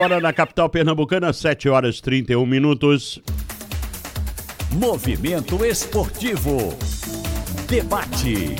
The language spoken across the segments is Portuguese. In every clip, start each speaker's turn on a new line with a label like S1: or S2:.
S1: Hora na capital pernambucana, 7h31.
S2: Movimento Esportivo. Debate.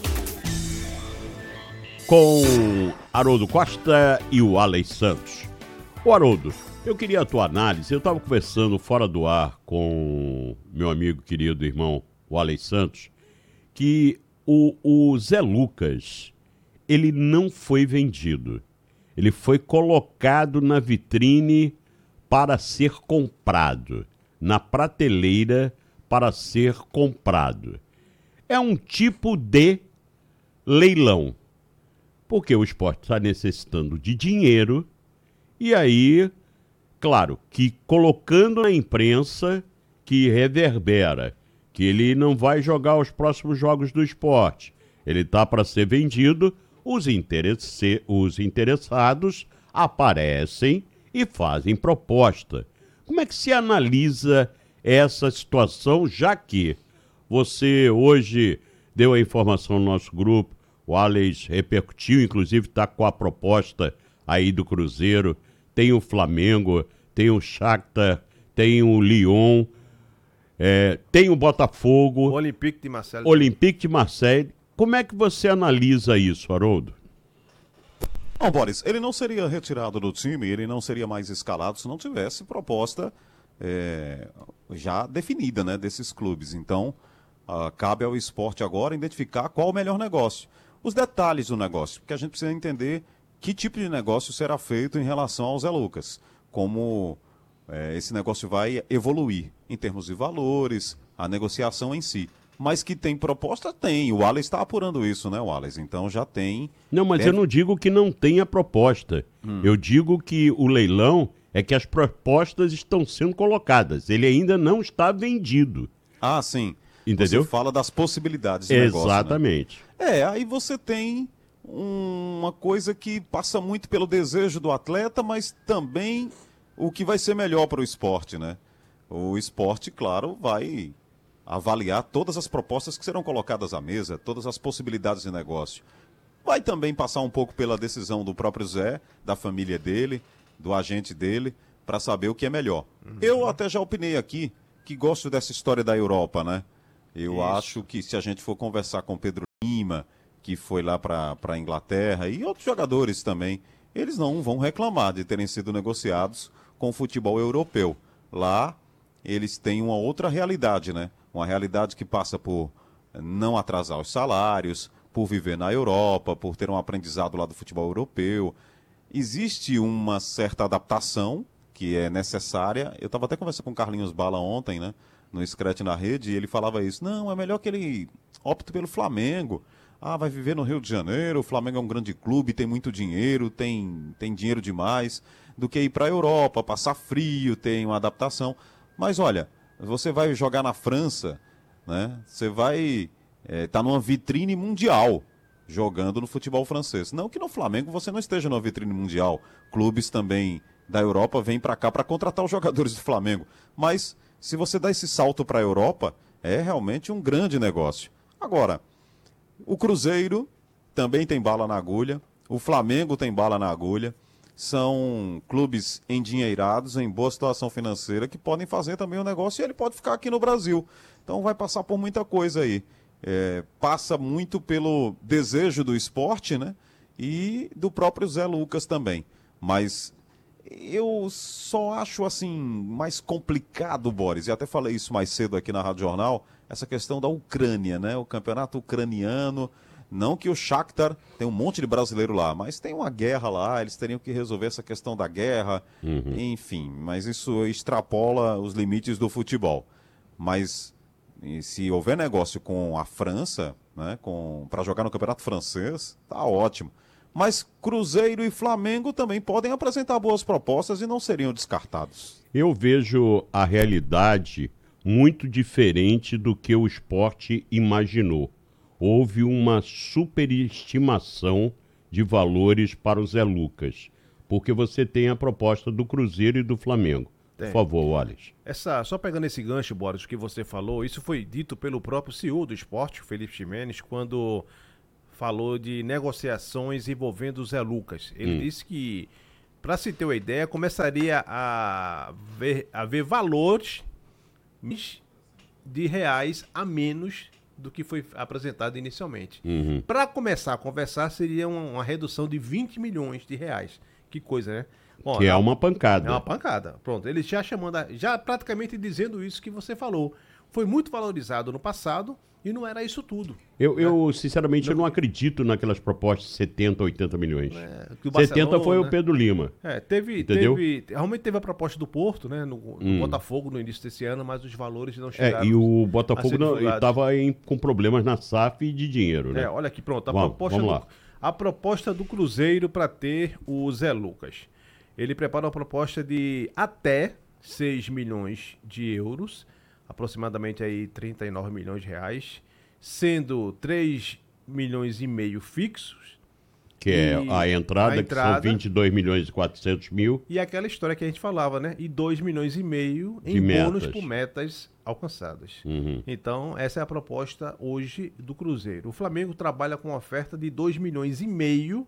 S1: Com Haroldo Costa e o Alex Santos. Ô Haroldo, eu queria a tua análise. Eu estava conversando fora do ar com meu amigo querido irmão, o Alex Santos, que o Zé Lucas, ele não foi vendido. Ele foi colocado na vitrine para ser comprado, na prateleira para ser comprado. É um tipo de leilão, porque o esporte está necessitando de dinheiro e aí, claro, que colocando na imprensa que reverbera, que ele não vai jogar os próximos jogos do esporte, ele está para ser vendido. Os interessados aparecem e fazem proposta. Como é que se analisa essa situação, já que você hoje deu a informação no nosso grupo, o Alex repercutiu, inclusive está com a proposta aí do Cruzeiro, tem o Flamengo, tem o Shakhtar, tem o Lyon, tem o Botafogo,
S3: Olympique de Marseille.
S1: Como é que você analisa isso, Haroldo?
S4: Bom, Boris, ele não seria retirado do time, ele não seria mais escalado se não tivesse proposta já definida, né, desses clubes. Então, cabe ao esporte agora identificar qual o melhor negócio. Os detalhes do negócio, porque a gente precisa entender que tipo de negócio será feito em relação ao Zé Lucas. Como esse negócio vai evoluir em termos de valores, a negociação em si. Mas que tem proposta, tem. O Alex está apurando isso, né, o Alex? Então já tem.
S1: Não, mas eu não digo que não tenha proposta. Eu digo que o leilão é que as propostas estão sendo colocadas. Ele ainda não está vendido.
S4: Ah, sim.
S1: Entendeu?
S4: Você fala das possibilidades de negócio,
S1: exatamente.
S4: né? Aí você tem uma coisa que passa muito pelo desejo do atleta, mas também o que vai ser melhor para o esporte, né? O esporte, claro, vai avaliar todas as propostas que serão colocadas à mesa, todas as possibilidades de negócio. Vai também passar um pouco pela decisão do próprio Zé, da família dele, do agente dele, para saber o que é melhor. Eu até já opinei aqui que gosto dessa história da Europa, né? Eu acho que se a gente for conversar com Pedro Lima, que foi lá para a Inglaterra, e outros jogadores também, eles não vão reclamar de terem sido negociados com o futebol europeu. Lá, eles têm uma outra realidade, né? Uma realidade que passa por não atrasar os salários, por viver na Europa, por ter um aprendizado lá do futebol europeu. Existe uma certa adaptação que é necessária. Eu estava até conversando com o Carlinhos Bala ontem, né? No Scratch na Rede, e ele falava isso. Não, é melhor que ele opte pelo Flamengo. Vai viver no Rio de Janeiro, o Flamengo é um grande clube, tem muito dinheiro, tem dinheiro demais, do que ir para a Europa, passar frio, tem uma adaptação. Mas olha, você vai jogar na França, né? Você vai estar numa vitrine mundial jogando no futebol francês. Não que no Flamengo você não esteja numa vitrine mundial. Clubes também da Europa vêm para cá para contratar os jogadores do Flamengo. Mas se você dá esse salto para a Europa, é realmente um grande negócio. Agora, o Cruzeiro também tem bala na agulha, o Flamengo tem bala na agulha. São clubes endinheirados, em boa situação financeira, que podem fazer também o negócio e ele pode ficar aqui no Brasil. Então vai passar por muita coisa aí. Passa muito pelo desejo do esporte, né? E do próprio Zé Lucas também. Mas eu só acho assim mais complicado, Boris, e até falei isso mais cedo aqui na Rádio Jornal, essa questão da Ucrânia, né? O campeonato ucraniano. Não que o Shakhtar tem um monte de brasileiro lá, mas tem uma guerra lá, eles teriam que resolver essa questão da guerra, enfim, mas isso extrapola os limites do futebol. Mas se houver negócio com a França, né, para jogar no campeonato francês, tá ótimo. Mas Cruzeiro e Flamengo também podem apresentar boas propostas e não seriam descartados.
S1: Eu vejo a realidade muito diferente do que o esporte imaginou. Houve uma superestimação de valores para o Zé Lucas, porque você tem a proposta do Cruzeiro e do Flamengo. Por favor, Wallace.
S3: Só pegando esse gancho, Boris, que você falou, isso foi dito pelo próprio CEO do esporte, Felipe Ximenes, quando falou de negociações envolvendo o Zé Lucas. Ele disse que para se ter uma ideia, começaria a ver valores de reais a menos do que foi apresentado inicialmente. Para começar a conversar, seria uma redução de 20 milhões de reais. Que coisa, né? Bom,
S1: Que é uma pancada.
S3: É uma pancada. Pronto, ele já chamando, já praticamente dizendo isso que você falou. Foi muito valorizado no passado e não era isso tudo.
S1: Eu sinceramente, eu não acredito naquelas propostas de 70, 80 milhões.
S3: Que o
S1: 70 foi
S3: Barcelona,
S1: o Pedro Lima. Entendeu?
S3: Realmente teve a proposta do Porto, né? No Botafogo no início desse ano, mas os valores não chegaram.
S1: E o
S3: a
S1: Botafogo
S3: ser divulgados.
S1: estava com problemas na SAF de dinheiro, né?
S3: Olha aqui, pronto.
S1: Vamos lá.
S3: A proposta do Cruzeiro para ter o Zé Lucas. Ele prepara uma proposta de até 6 milhões de euros, aproximadamente aí 39 milhões de reais, sendo 3 milhões e meio fixos.
S1: Que é a entrada, que são 22 milhões e 400 mil.
S3: E aquela história que a gente falava, né? E 2 milhões e meio em
S1: De
S3: bônus
S1: metas.
S3: por metas alcançadas. Então, essa é a proposta hoje do Cruzeiro. O Flamengo trabalha com uma oferta de 2 milhões e meio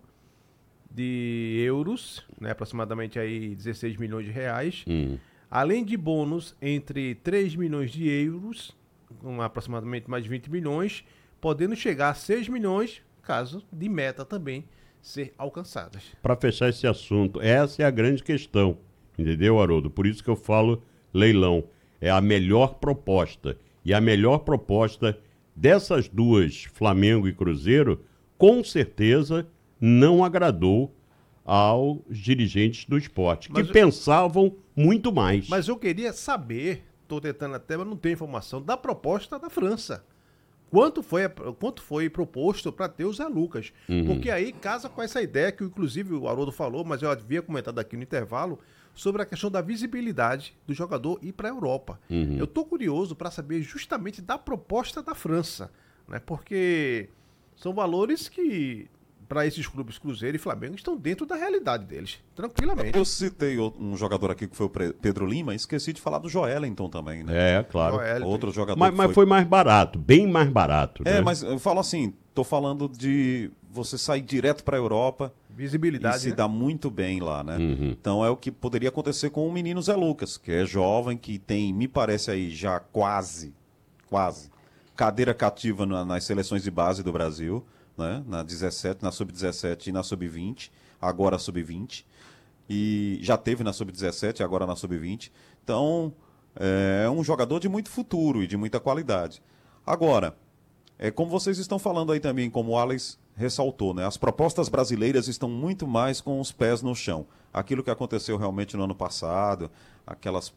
S3: de euros, né? Aproximadamente aí 16 milhões de reais. Além de bônus entre 3 milhões de euros, com aproximadamente mais 20 milhões, podendo chegar a 6 milhões, caso de meta também ser alcançadas.
S1: Para fechar esse assunto, essa é a grande questão, entendeu, Haroldo? Por isso que eu falo leilão. É a melhor proposta. E a melhor proposta dessas duas, Flamengo e Cruzeiro, com certeza não agradou aos dirigentes do esporte, que pensavam muito mais.
S3: Mas eu queria saber, estou tentando até, mas não tenho informação, da proposta da França. Quanto foi proposto para ter o Zé Lucas? Porque aí casa com essa ideia que inclusive o Haroldo falou, mas eu havia comentado aqui no intervalo, sobre a questão da visibilidade do jogador ir para a Europa. Eu estou curioso para saber justamente da proposta da França, né? Porque são valores que, para esses clubes Cruzeiro e Flamengo, estão dentro da realidade deles, tranquilamente.
S4: Eu citei um jogador aqui que foi o Pedro Lima, esqueci de falar do Joelinton também, né?
S1: Claro.
S4: Outro jogador
S1: Mas foi mais barato, bem mais barato. Né?
S4: mas eu falo assim, tô falando de você sair direto para a Europa
S3: Visibilidade,
S4: e se
S3: né?
S4: dá muito bem lá, né? Então é o que poderia acontecer com o menino Zé Lucas, que é jovem, que tem, me parece aí, já quase cadeira cativa nas seleções de base do Brasil, né? Na 17, na Sub-17 e na Sub-20, agora Sub-20. E já teve na Sub-17 e agora na Sub-20. Então, é um jogador de muito futuro e de muita qualidade. Agora, como vocês estão falando aí também, como o Alex ressaltou, né? As propostas brasileiras estão muito mais com os pés no chão. Aquilo que aconteceu realmente no ano passado, aquelas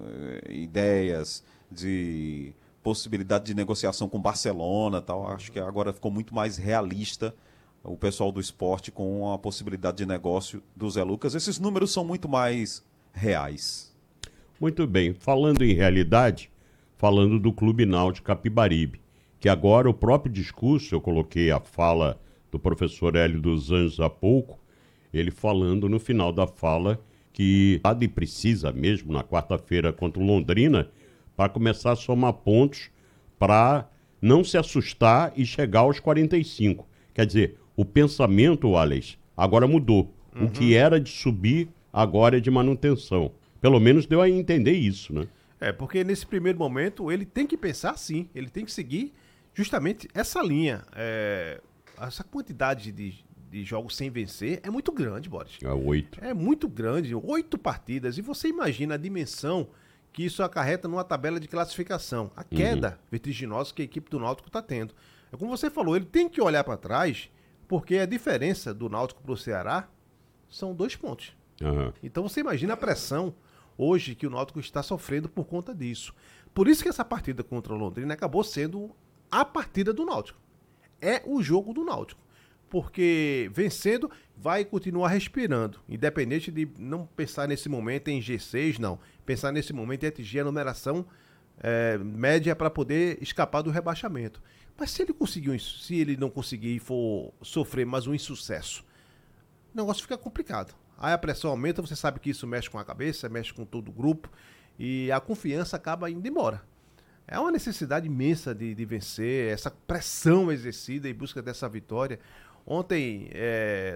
S4: ideias de possibilidade de negociação com Barcelona, tal, acho que agora ficou muito mais realista o pessoal do esporte com a possibilidade de negócio do Zé Lucas. Esses números são muito mais reais.
S1: Muito bem. Falando em realidade, falando do Clube Náutico Capibaribe, que agora o próprio discurso, eu coloquei a fala do professor Hélio dos Anjos há pouco, ele falando no final da fala que precisa mesmo na quarta-feira contra o Londrina para começar a somar pontos para não se assustar e chegar aos 45. Quer dizer, o pensamento, Alex, agora mudou. O que era de subir, agora é de manutenção. Pelo menos deu a entender isso, né?
S3: Porque nesse primeiro momento ele tem que pensar assim, ele tem que seguir justamente essa linha. Essa quantidade de jogos sem vencer é muito grande, Boris.
S1: 8.
S3: É muito grande, 8 partidas. E você imagina a dimensão que isso acarreta numa tabela de classificação. A queda vertiginosa que a equipe do Náutico está tendo. É como você falou, ele tem que olhar para trás, porque a diferença do Náutico para o Ceará são 2 pontos. Então você imagina a pressão hoje que o Náutico está sofrendo por conta disso. Por isso que essa partida contra o Londrina acabou sendo a partida do Náutico. É o jogo do Náutico. Porque vencendo vai continuar respirando. Independente de não pensar nesse momento em G6, não. Pensar nesse momento em atingir a numeração média para poder escapar do rebaixamento. Mas se ele não conseguir e for sofrer mais um insucesso, o negócio fica complicado. Aí a pressão aumenta, você sabe que isso mexe com a cabeça, mexe com todo o grupo e a confiança acaba indo embora. É uma necessidade imensa de vencer, essa pressão exercida em busca dessa vitória. Ontem,